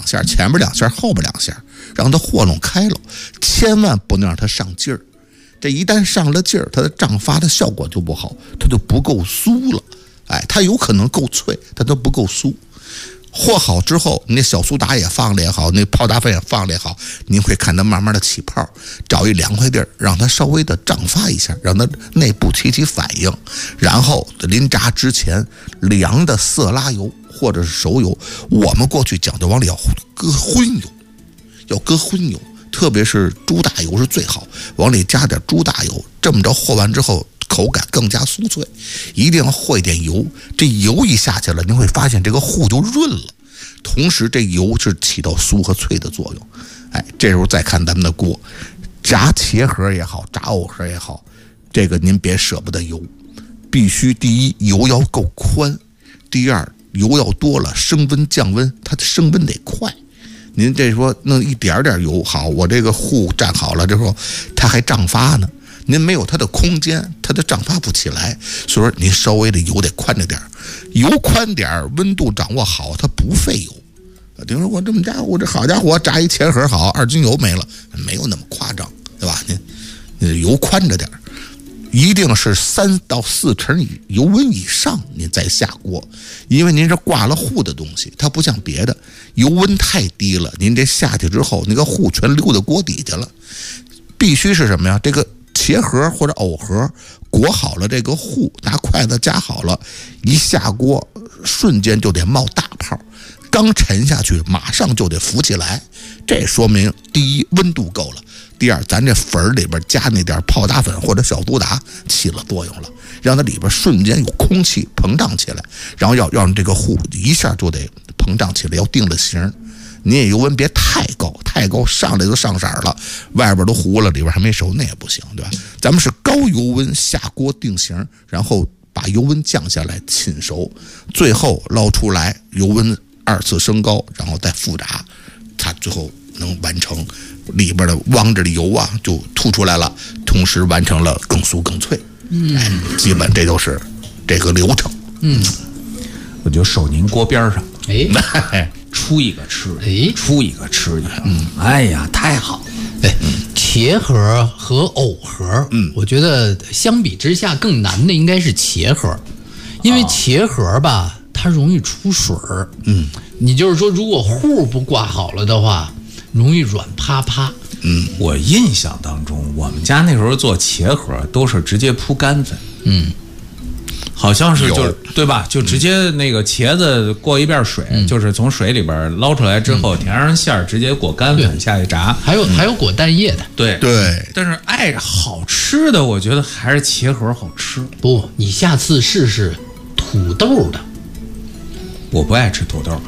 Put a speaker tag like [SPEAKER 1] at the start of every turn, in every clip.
[SPEAKER 1] 下，前面2下，后边2下，让它和弄开了，千万不能让它上劲儿。这一旦上了劲儿，它的胀发的效果就不好，它就不够酥了。它有可能够脆，它都不够酥。和好之后，你那小苏打也放了也好，那泡打粉也放了也好，您会看它慢慢的起泡，找一凉快地儿，让它稍微的胀发一下，让它内部起反应，然后临炸之前凉的色拉油或者是熟油，我们过去讲究往里要搁荤油，要搁荤油，特别是猪大油是最好，往里加点猪大油，这么着和完之后口感更加酥脆，一定要和一点油。这油一下去了，您会发现这个糊就润了，同时这油是起到酥和脆的作用。这时候再看咱们的锅，炸茄盒也好，炸藕盒也好，这个您别舍不得油，必须第一油要够宽，第二油要多了，升温降温，它的升温得快。您这说弄一点点油好，我这个糊蘸好了之后，它还胀发呢。您没有它的空间，它就胀发不起来，所以说您稍微的油得宽着点，油宽点，温度掌握好，它不费油。听说我这么家伙，我这好家伙，炸一茄盒好，2斤油没了，没有那么夸张，对吧？您油宽着点，一定是3到4成油温以上，您再下锅，因为您是挂了糊的东西，它不像别的，油温太低了，您这下去之后，那个糊全溜到锅底下了。必须是什么呀？这个茄盒或者藕盒裹好了这个糊，拿筷子夹好了，一下锅瞬间就得冒大泡，刚沉下去马上就得浮起来。这说明第一温度够了，第二咱这粉里边加那点泡打粉或者小苏打起了作用了，让它里边瞬间有空气膨胀起来，然后要让这个糊一下就得膨胀起来，要定了型。你也油温别太高，太高上来就上色了，外边都糊了，里边还没熟，那也不行，对吧？咱们是高油温下锅定型，然后把油温降下来浸熟，最后捞出来，油温2次升高，然后再复炸，它最后能完成里边的汪着的油啊就吐出来了，同时完成了更酥更脆。基本这就是这个流程。
[SPEAKER 2] 我就守您锅边上，出一个吃，出一个吃一个，哎呀，太好。
[SPEAKER 3] 茄盒和藕盒，我觉得相比之下更难的应该是茄盒，因为茄盒吧，它容易出水儿。你就是说，如果糊不挂好了的话，容易软趴趴。
[SPEAKER 2] 我印象当中，我们家那时候做茄盒都是直接铺干粉。好像是就对吧？就直接那个茄子过一遍水，就是从水里边捞出来之后，填上馅儿，直接裹干粉下去炸。
[SPEAKER 3] 还有裹蛋液的。
[SPEAKER 2] 对。但是好吃的，我觉得还是茄盒好吃。
[SPEAKER 3] 不，你下次试试土豆的。
[SPEAKER 2] 我不爱吃土豆。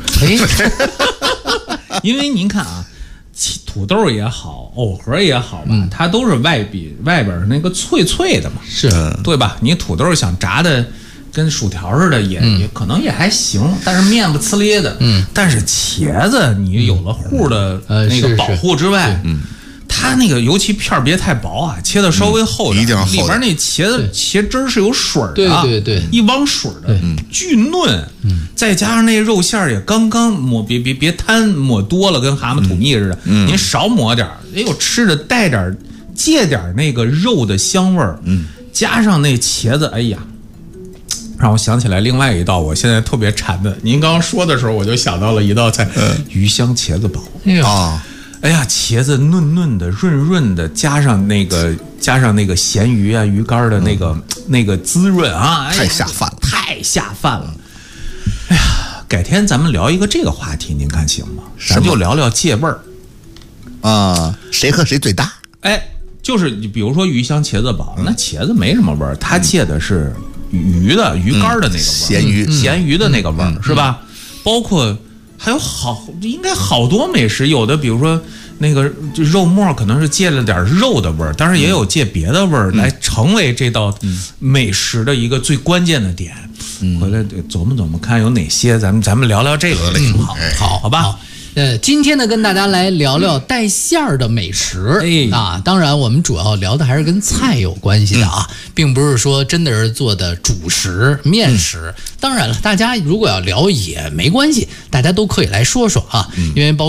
[SPEAKER 2] 因为您看啊，土豆也好，藕盒也好吧，它都是外边那个脆脆的嘛，
[SPEAKER 3] 是
[SPEAKER 2] 对吧？你土豆想炸的跟薯条似的也可能也还行，但是面不呲咧的。但是茄子你有了糊的那个保护之外，它那个尤其片别太薄啊，切的稍微厚点，
[SPEAKER 1] 一定要厚点，
[SPEAKER 2] 里边那茄汁是有水的，
[SPEAKER 3] 对，
[SPEAKER 2] 一汪水的，巨嫩。再加上那肉馅也刚刚抹，别摊抹多了，跟蛤蟆吐蜜似的。您少抹点，哎呦，吃着带点借点那个肉的香味儿。加上那茄子，哎呀，让我想起来另外一道我现在特别馋的。您刚刚说的时候，我就想到了一道菜，鱼香茄子煲。哎呀，茄子嫩嫩的、润润的，加上那个咸鱼啊、鱼干的那个滋润啊，
[SPEAKER 1] 太下饭了，
[SPEAKER 2] 太下饭了。哎呀，改天咱们聊一个这个话题，您看行吗？咱就聊聊借味儿
[SPEAKER 1] 啊，谁和谁最大？
[SPEAKER 2] 就是你比如说鱼香茄子煲，那茄子没什么味儿，它借的是鱼干的那个味儿，咸鱼的那个味儿，是吧？包括还有应该好多美食，有的比如说那个肉末可能是借了点肉的味儿，但是也有借别的味儿来成为这道美食的一个最关键的点。回来琢磨看有哪些，咱们聊聊这个好吧？
[SPEAKER 3] 今天呢，跟大家来聊聊带馅儿的美食。当然我们主要聊的还是跟菜有关系的啊，并不是说真的是做的主食面食。当然了，大家如果要聊也没关系，大家都可以来说说啊，因为